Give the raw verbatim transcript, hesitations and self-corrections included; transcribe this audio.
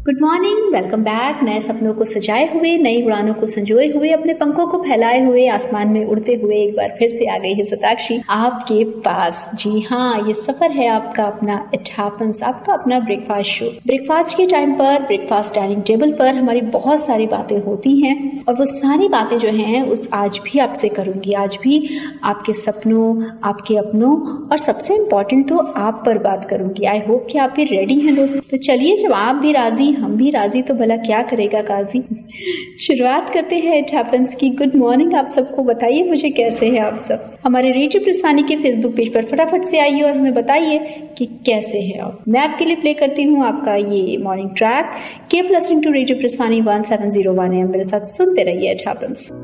Good morning, welcome back. नए सपनों को सजाए हुए, नई उड़ानों को संजोए हुए, अपने पंखों को फैलाए हुए, आसमान में उड़ते हुए एक बार फिर से आ गई है शताक्षी आपके पास। जी हाँ, ये सफर है आपका अपना इट हैपेंस, आपका अपना ब्रेकफास्ट शो। ब्रेकफास्ट के टाइम पर, ब्रेकफास्ट डाइनिंग टेबल पर हमारी बहुत सारी बातें होती हैं और वो सारी बातें जो हैं उस आज भी आपसे करूंगी। आज भी आपके सपनों, आपके अपनों और सबसे इम्पोर्टेंट तो आप पर बात करूंगी। आई होप कि आप भी रेडी हैं दोस्तों। तो चलिए, जब आप भी राजी, हम भी राजी, तो भला क्या करेगा काजी। शुरुआत करते हैं इट हैपेंस की। गुड मॉर्निंग आप सबको। बताइए मुझे कैसे हैं आप सब। हमारे रेडियो प्रस्थानी के फेसबुक पेज पर फटाफट से आइए और हमें बताइए कि कैसे हैं आप। मैं आपके लिए प्ले करती हूँ आपका ये morning track. Keep listening to radio प्रस्थानी one seven zero one M. मेरे साथ सुनते रहिए इट हैपेंस।